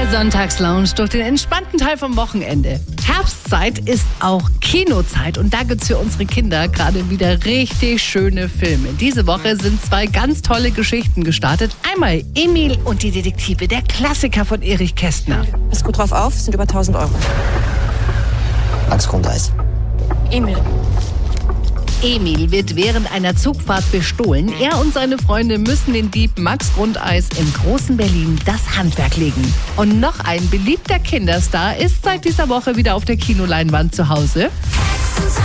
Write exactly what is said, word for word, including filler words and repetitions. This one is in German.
Der Sonntagslounge durch den entspannten Teil vom Wochenende. Herbstzeit ist auch Kinozeit und da gibt's für unsere Kinder gerade wieder richtig schöne Filme. Diese Woche sind zwei ganz tolle Geschichten gestartet. Einmal Emil und die Detektive, der Klassiker von Erich Kästner. Pass gut drauf auf, es sind über tausend Euro. Max Grundeis. Emil. Emil wird während einer Zugfahrt bestohlen. Er und seine Freunde müssen den Dieb Max Grundeis im großen Berlin das Handwerk legen. Und noch ein beliebter Kinderstar ist seit dieser Woche wieder auf der Kinoleinwand zu Hause.